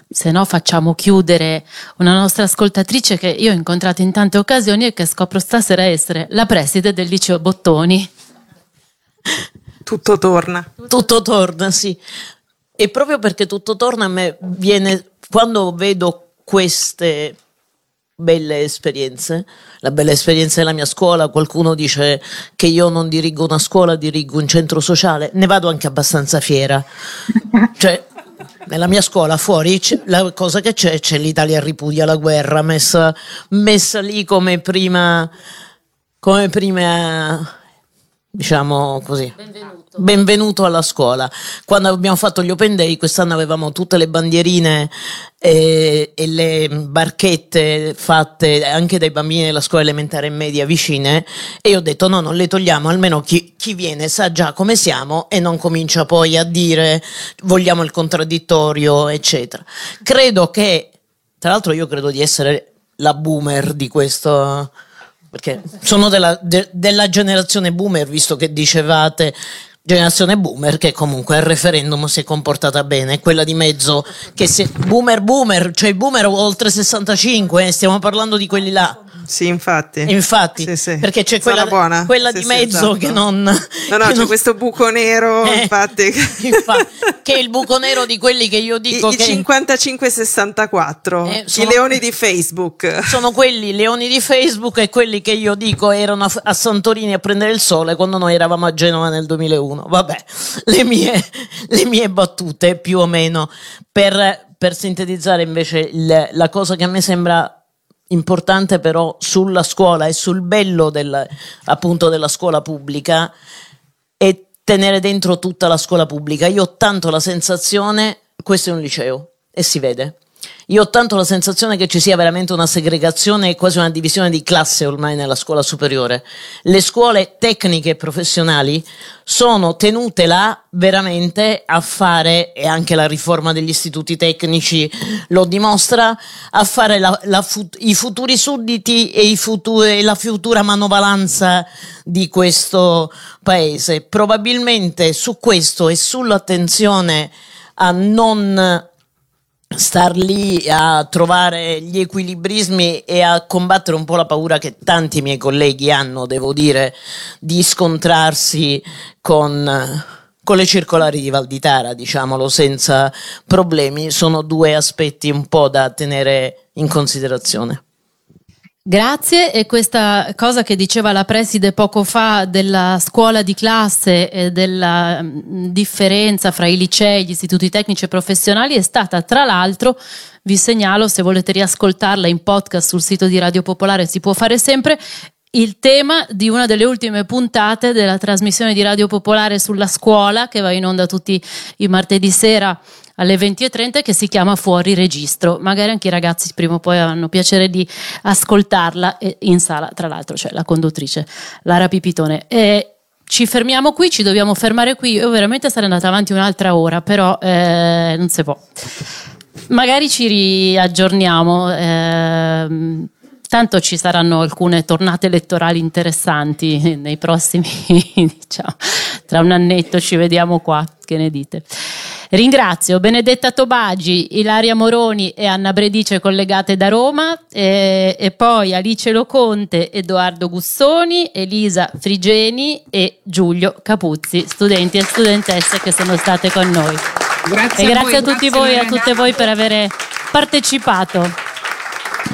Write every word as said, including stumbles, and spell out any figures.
se no facciamo chiudere una nostra ascoltatrice che io ho incontrato in tante occasioni e che scopro stasera essere la preside del liceo Bottoni. Tutto torna. Tutto torna, sì. E proprio perché tutto torna a me viene, quando vedo queste belle esperienze, la bella esperienza della mia scuola, qualcuno dice che io non dirigo una scuola, dirigo un centro sociale, ne vado anche abbastanza fiera. Cioè, nella mia scuola fuori la cosa che c'è, c'è l'Italia ripudia la guerra, messa, messa lì come prima, come prima, diciamo così. Benvenuto. Benvenuto alla scuola. Quando abbiamo fatto gli Open Day, quest'anno avevamo tutte le bandierine e, e le barchette fatte anche dai bambini della scuola elementare e media vicine, e io ho detto no, non le togliamo, almeno chi, chi viene sa già come siamo e non comincia poi a dire vogliamo il contraddittorio, eccetera. Credo che, tra l'altro io credo di essere la boomer di questo, perché sono della, de, della generazione boomer, visto che dicevate generazione boomer, che comunque al referendum si è comportata bene, quella di mezzo che si boomer boomer, cioè boomer oltre sessantacinque, eh, stiamo parlando di quelli là. Sì, infatti. Infatti, sì, sì. Perché c'è quella, buona. quella sì, di sì, mezzo esatto. che non... No, no, che c'è non, questo buco nero, eh, infatti. infatti. Che è il buco nero di quelli che io dico I, che... i cinquantacinque sessantaquattro, Eh, i sono, leoni di Facebook. Sono quelli leoni di Facebook e quelli che io dico erano a, a Santorini a prendere il sole quando noi eravamo a Genova nel duemilauno. Vabbè, le mie, le mie battute più o meno. Per, per sintetizzare invece il, la cosa che a me sembra importante però sulla scuola e sul bello del, appunto della scuola pubblica è tenere dentro tutta la scuola pubblica. Io ho tanto la sensazione, questo è un liceo e si vede, io ho tanto la sensazione che ci sia veramente una segregazione e quasi una divisione di classe ormai nella scuola superiore. Le scuole tecniche e professionali sono tenute là veramente a fare, e anche la riforma degli istituti tecnici lo dimostra, a fare la, la fut- i futuri sudditi e, i futuri, e la futura manovalanza di questo paese. Probabilmente su questo e sull'attenzione a non star lì a trovare gli equilibrismi e a combattere un po' la paura che tanti miei colleghi hanno, devo dire, di scontrarsi con, con le circolari di Valditara, diciamolo senza problemi, sono due aspetti un po' da tenere in considerazione. Grazie. E questa cosa che diceva la preside poco fa della scuola di classe e della mh, differenza fra i licei, gli istituti tecnici e professionali è stata, tra l'altro, vi segnalo, se volete riascoltarla in podcast sul sito di Radio Popolare, si può fare sempre, il tema di una delle ultime puntate della trasmissione di Radio Popolare sulla scuola, che va in onda tutti i martedì sera alle venti e trenta, che si chiama Fuori Registro. Magari anche i ragazzi prima o poi hanno piacere di ascoltarla, e in sala tra l'altro c'è la conduttrice Lara Pipitone. E ci fermiamo qui, ci dobbiamo fermare qui. Io veramente sarei andata avanti un'altra ora, però eh, non si può. Magari ci riaggiorniamo, eh, tanto ci saranno alcune tornate elettorali interessanti nei prossimi, diciamo, tra un annetto ci vediamo qua, che ne dite? Ringrazio Benedetta Tobagi, Ilaria Moroni e Anna Bredice collegate da Roma, e, e poi Alice Loconte, Edoardo Gussoni, Elisa Frigeni e Giulio Capuzzi, studenti e studentesse che sono state con noi. Grazie e a grazie voi, a tutti grazie voi e a ragazzi. tutte voi per aver partecipato.